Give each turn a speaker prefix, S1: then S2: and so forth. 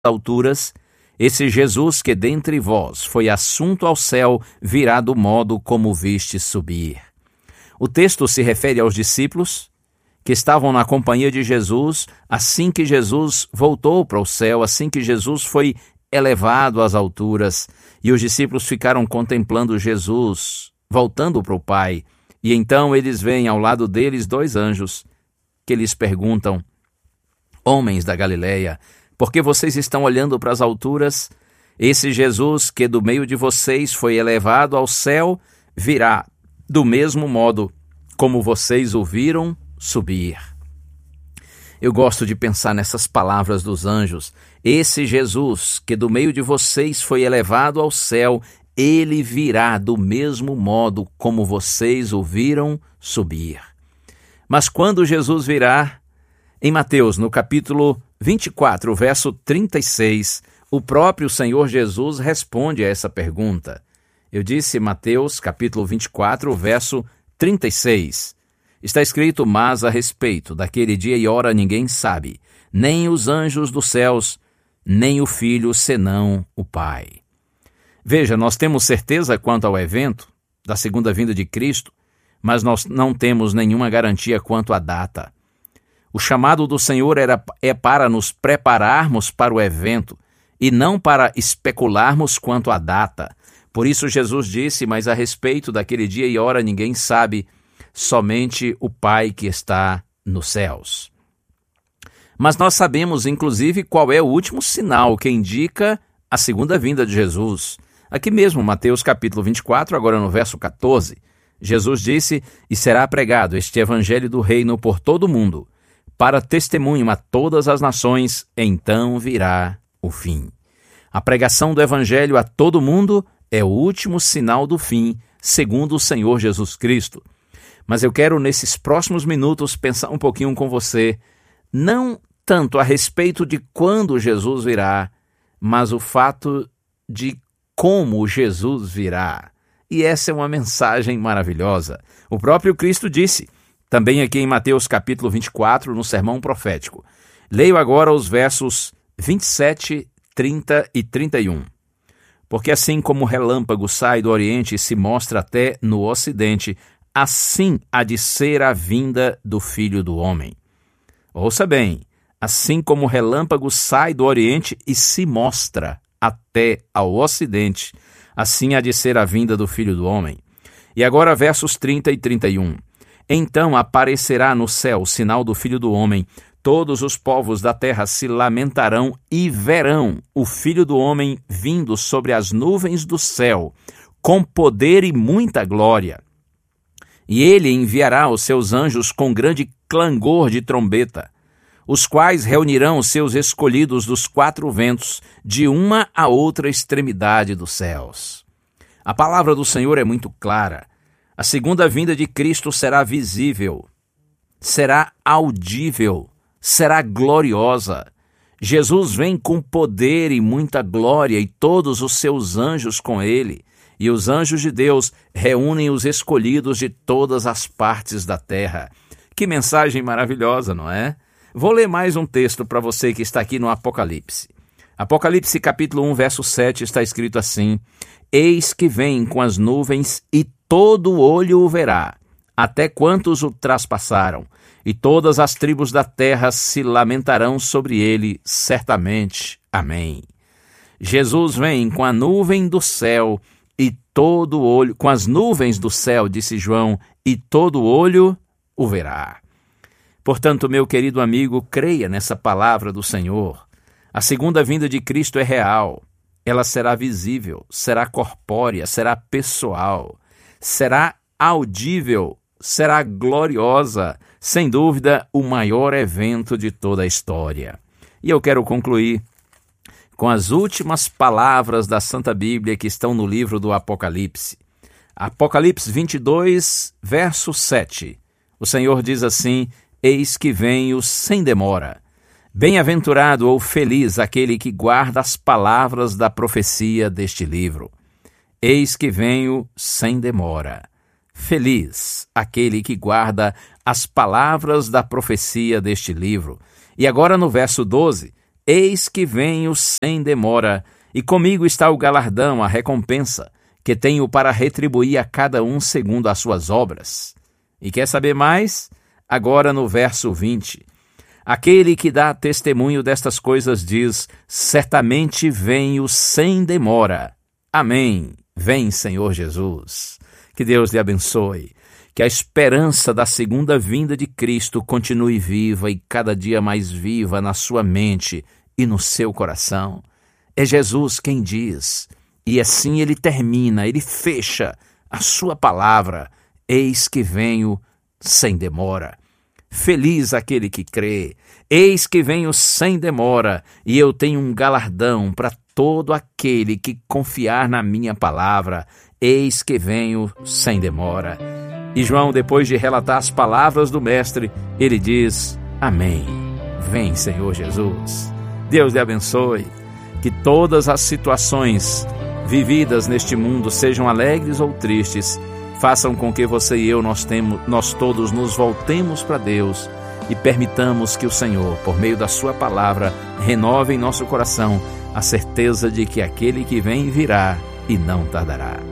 S1: alturas, esse Jesus que dentre vós foi assunto ao céu virá do modo como viste subir. O texto se refere aos discípulos que estavam na companhia de Jesus assim que Jesus voltou para o céu, assim que Jesus foi elevado às alturas, e os discípulos ficaram contemplando Jesus voltando para o Pai, e então eles veem ao lado deles dois anjos que lhes perguntam: homens da Galileia, por que vocês estão olhando para as alturas? Esse Jesus que do meio de vocês foi elevado ao céu virá do mesmo modo como vocês o viram subir. Eu gosto de pensar nessas palavras dos anjos. Esse Jesus que do meio de vocês foi elevado ao céu, ele virá do mesmo modo como vocês o viram subir. Mas quando Jesus virá, em Mateus, no capítulo 24, verso 36, o próprio Senhor Jesus responde a essa pergunta. Eu disse Mateus, capítulo 24, verso 36. Está escrito: mas a respeito daquele dia e hora ninguém sabe, nem os anjos dos céus, nem o Filho, senão o Pai. Veja, nós temos certeza quanto ao evento da segunda vinda de Cristo, mas nós não temos nenhuma garantia quanto à data. O chamado do Senhor é para nos prepararmos para o evento e não para especularmos quanto à data. Por isso Jesus disse: mas a respeito daquele dia e hora ninguém sabe, somente o Pai que está nos céus. Mas nós sabemos, inclusive, qual é o último sinal que indica a segunda vinda de Jesus. Aqui mesmo, Mateus capítulo 24, agora no verso 14, Jesus disse: e será pregado este evangelho do reino por todo o mundo, para testemunho a todas as nações, então virá o fim. A pregação do evangelho a todo mundo é o último sinal do fim, segundo o Senhor Jesus Cristo. Mas eu quero, nesses próximos minutos, pensar um pouquinho com você, não tanto a respeito de quando Jesus virá, mas o fato de como Jesus virá. E essa é uma mensagem maravilhosa. O próprio Cristo disse, também aqui em Mateus capítulo 24, no Sermão Profético. Leio agora os versos 27, 30 e 31. Porque assim como o relâmpago sai do Oriente e se mostra até no Ocidente, assim há de ser a vinda do Filho do Homem. Ouça bem, assim como o relâmpago sai do Oriente e se mostra até ao Ocidente, assim há de ser a vinda do Filho do Homem. E agora versos 30 e 31. Então aparecerá no céu o sinal do Filho do Homem, todos os povos da terra se lamentarão e verão o Filho do Homem vindo sobre as nuvens do céu, com poder e muita glória. E ele enviará os seus anjos com grande clangor de trombeta, os quais reunirão os seus escolhidos dos quatro ventos, de uma a outra extremidade dos céus. A palavra do Senhor é muito clara. A segunda vinda de Cristo será visível, será audível, será gloriosa. Jesus vem com poder e muita glória e todos os seus anjos com ele. E os anjos de Deus reúnem os escolhidos de todas as partes da terra. Que mensagem maravilhosa, não é? Vou ler mais um texto para você que está aqui no Apocalipse. Apocalipse capítulo 1, verso 7 está escrito assim: eis que vem com as nuvens e todo olho o verá, até quantos o traspassaram, e todas as tribos da terra se lamentarão sobre ele, certamente. Amém. Jesus vem com a nuvem do céu e todo olho, com as nuvens do céu, disse João, e todo olho o verá. Portanto, meu querido amigo, creia nessa palavra do Senhor. A segunda vinda de Cristo é real. Ela será visível, será corpórea, será pessoal, será audível, será gloriosa, sem dúvida, o maior evento de toda a história. E eu quero concluir com as últimas palavras da Santa Bíblia que estão no livro do Apocalipse. Apocalipse 22, verso 7. O Senhor diz assim: eis que venho sem demora. Bem-aventurado ou feliz aquele que guarda as palavras da profecia deste livro. Eis que venho sem demora. Feliz aquele que guarda as palavras da profecia deste livro. E agora no verso 12, Eis que venho sem demora, e comigo está o galardão, a recompensa, que tenho para retribuir a cada um segundo as suas obras. E quer saber mais? Agora no verso 20. Aquele que dá testemunho destas coisas diz: certamente venho sem demora. Amém. Vem, Senhor Jesus. Que Deus lhe abençoe. Que a esperança da segunda vinda de Cristo continue viva e cada dia mais viva na sua mente e no seu coração. É Jesus quem diz, e assim ele termina, ele fecha a sua palavra: eis que venho sem demora. Feliz aquele que crê, eis que venho sem demora, e eu tenho um galardão para todo aquele que confiar na minha palavra. Eis que venho sem demora. E João, depois de relatar as palavras do Mestre, ele diz: amém. Vem, Senhor Jesus. Deus lhe abençoe. Que todas as situações vividas neste mundo, sejam alegres ou tristes, façam com que você e eu, nós todos nos voltemos para Deus e permitamos que o Senhor, por meio da sua palavra, renove em nosso coração a certeza de que aquele que vem virá e não tardará.